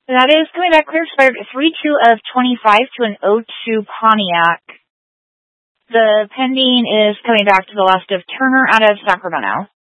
That is coming back clear, expired 3/2 of 25 to an '02 Pontiac. The pending is coming back to the last of Turner out of Sacramento.